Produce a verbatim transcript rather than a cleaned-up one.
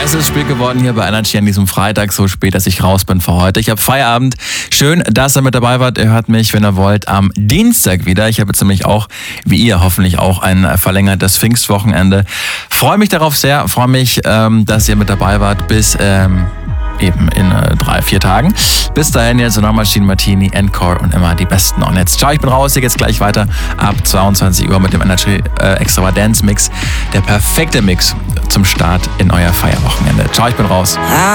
Es ist spät geworden hier bei Energy an diesem Freitag, so spät, dass ich raus bin für heute. Ich habe Feierabend. Schön, dass ihr mit dabei wart. Ihr hört mich, wenn ihr wollt, am Dienstag wieder. Ich habe jetzt nämlich auch, wie ihr, hoffentlich auch ein verlängertes Pfingstwochenende. Freue mich darauf sehr. Freue mich, ähm, dass ihr mit dabei wart bis ähm, eben in äh, drei, vier Tagen. Bis dahin jetzt Sonor Machine Martini, Encore und immer die besten. Und jetzt ciao, ich bin raus. Hier geht's gleich weiter ab zweiundzwanzig Uhr mit dem Energy äh, Extravaganza Mix. Der perfekte Mix zum Start in euer Feierwochenende. Ciao, ich bin raus.